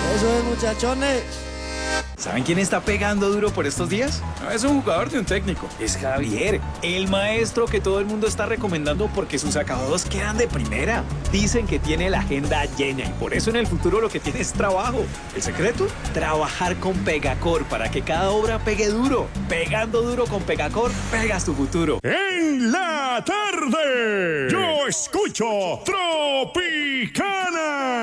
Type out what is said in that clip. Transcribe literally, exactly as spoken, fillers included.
Eso es, muchachones. ¿Saben quién está pegando duro por estos días? No es un jugador de un técnico. Es Javier, el maestro que todo el mundo está recomendando porque sus acabados quedan de primera. Dicen que tiene la agenda llena y por eso en el futuro lo que tiene es trabajo. ¿El secreto? Trabajar con Pegacor para que cada obra pegue duro. Pegando duro con Pegacor, pegas tu futuro. En la tarde, yo escucho Tropicana.